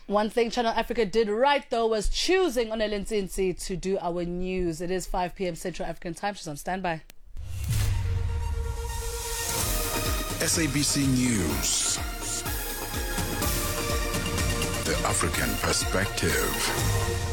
One thing Channel Africa did right, though, was choosing Onele Ntsinzi to do our news. It is 5 p.m. Central African time. She's on standby. SABC News. The African Perspective.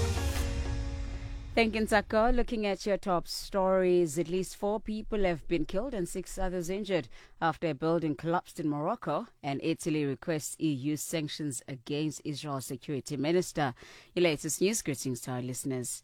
Thank you, Nsako. Looking at your top stories, at least 4 people have been killed and 6 others injured after a building collapsed in Morocco, and Italy requests EU sanctions against Israel's security minister. Your latest news, greetings to our listeners.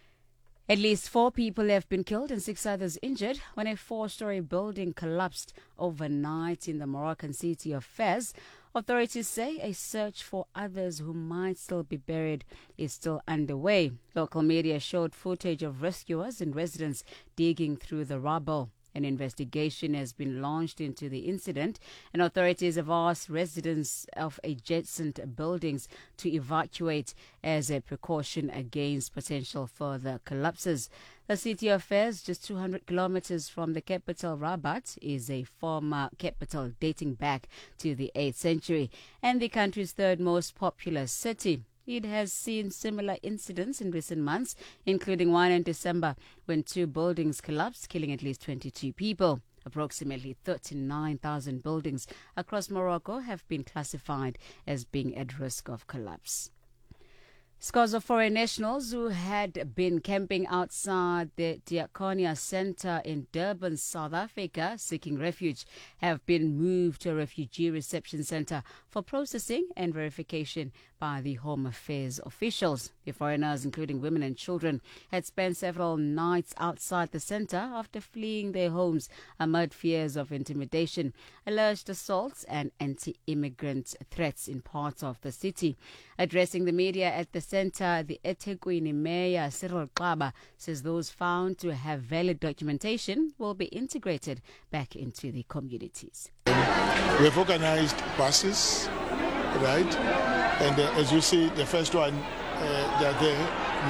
At least 4 people have been killed and 6 others injured when a 4-story building collapsed overnight in the Moroccan city of Fez. Authorities say a search for others who might still be buried is still underway. Local media showed footage of rescuers and residents digging through the rubble. An investigation has been launched into the incident, and authorities have asked residents of adjacent buildings to evacuate as a precaution against potential further collapses. The city of Fez, just 200 kilometers from the capital Rabat, is a former capital dating back to the 8th century and the country's third most populous city. It has seen similar incidents in recent months, including one in December when 2 buildings collapsed, killing at least 22 people. Approximately 39,000 buildings across Morocco have been classified as being at risk of collapse. Scores of foreign nationals who had been camping outside the Diakonia Center in Durban, South Africa, seeking refuge, have been moved to a refugee reception center for processing and verification by the Home Affairs officials. The foreigners, including women and children, had spent several nights outside the center after fleeing their homes amid fears of intimidation, alleged assaults and anti-immigrant threats in parts of the city. Addressing the media at the center, the eThekwini Mayor Cyril Xaba says those found to have valid documentation will be integrated back into the communities. We have organized buses, right? And as you see, the first one, they are there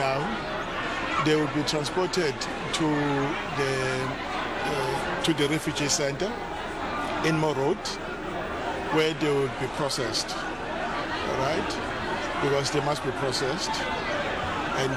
now. They will be transported to the refugee center in Morod, where they will be processed, all right? Because they must be processed, and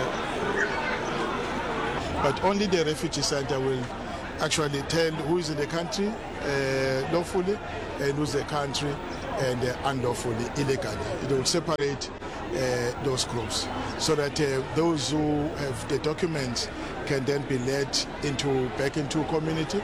but only the refugee center will actually tell who is in the country lawfully and who's in the country and unlawfully, illegally. It will separate those groups so that those who have the documents can then be led back into community.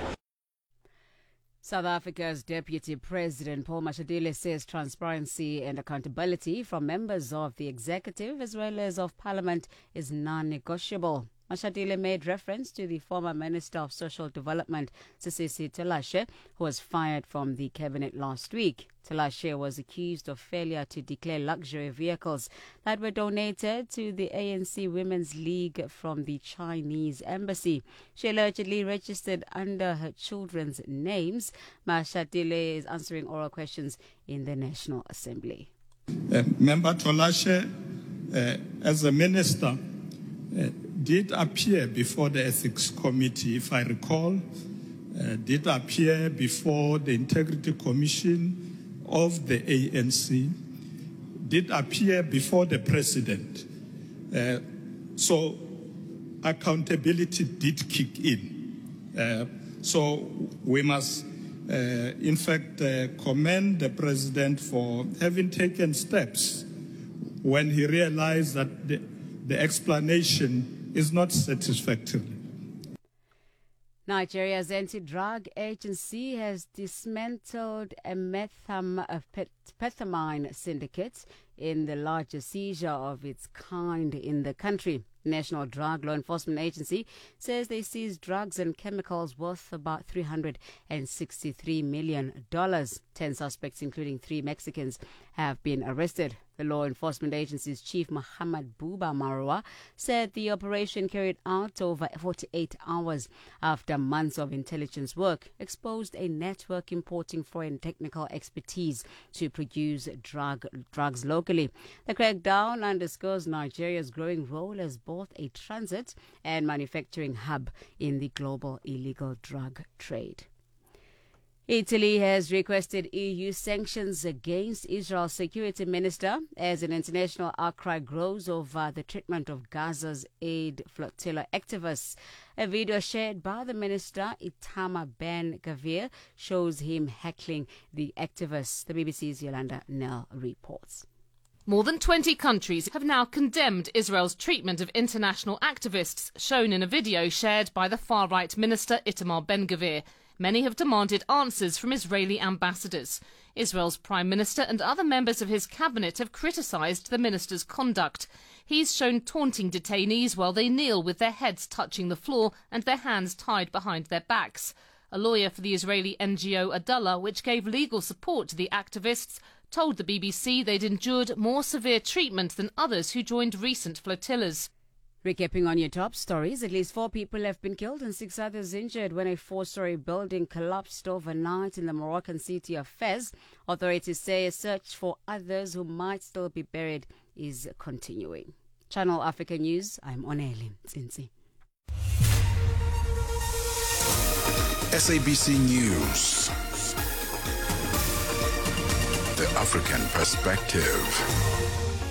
South Africa's Deputy President Paul Mashatile says transparency and accountability from members of the executive as well as of parliament is non-negotiable. Mashatile made reference to the former Minister of Social Development, Sisisi Telashe, who was fired from the cabinet last week. Telashe was accused of failure to declare luxury vehicles that were donated to the ANC Women's League from the Chinese embassy. She allegedly registered under her children's names. Mashatile is answering oral questions in the National Assembly. Member Telashe, as a minister, did appear before the Ethics Committee, if I recall, did appear before the Integrity Commission of the ANC, did appear before the President. So accountability did kick in. So we must, in fact, commend the President for having taken steps when he realized that the explanation is not satisfactory. Nigeria's anti-drug agency has dismantled a methamphetamine syndicate in the largest seizure of its kind in the country. National Drug Law Enforcement Agency says they seized drugs and chemicals worth about $363 million. 10 suspects, including 3 Mexicans, have been arrested. The law enforcement agency's chief, Muhammad Buba Marwa, said the operation carried out over 48 hours after months of intelligence work exposed a network importing foreign technical expertise to produce drugs locally. The crackdown underscores Nigeria's growing role as both a transit and manufacturing hub in the global illegal drug trade. Italy has requested EU sanctions against Israel's security minister as an international outcry grows over the treatment of Gaza's aid flotilla activists. A video shared by the minister, Itamar Ben-Gvir, shows him heckling the activists. The BBC's Yolanda Nell reports. More than 20 countries have now condemned Israel's treatment of international activists, shown in a video shared by the far-right minister Itamar Ben-Gvir. Many have demanded answers from Israeli ambassadors. Israel's prime minister and other members of his cabinet have criticised the minister's conduct. He's shown taunting detainees while they kneel with their heads touching the floor and their hands tied behind their backs. A lawyer for the Israeli NGO Adallah, which gave legal support to the activists, told the BBC they'd endured more severe treatment than others who joined recent flotillas. Recapping on your top stories, at least 4 people have been killed and 6 others injured when a 4-story building collapsed overnight in the Moroccan city of Fez. Authorities say a search for others who might still be buried is continuing. Channel Africa News, I'm Oneli Tsinsi. SABC News. The African Perspective.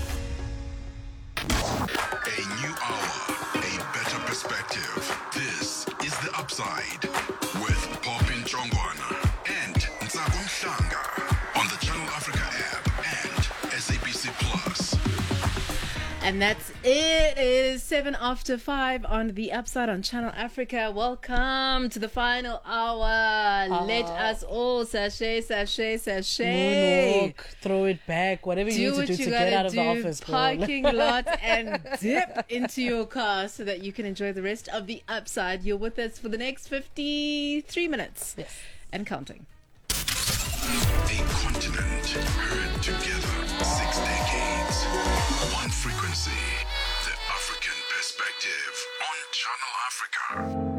A new hour, a better perspective. This is The Upside with Popin Chongwana and Ntsako Mhlanga on the Channel Africa app and SABC Plus. And that's it. It is 7 after 5 on The Upside on Channel Africa. Welcome to the final hour. Let us all sashay. Moonwalk, throw it back, whatever you need to do to get out of the office. Parking lot and dip into your car so that you can enjoy the rest of The Upside. You're with us for the next 53 minutes. Yes. And counting. A continent heard together 6 decades. One frequency. The African Perspective on Channel Africa.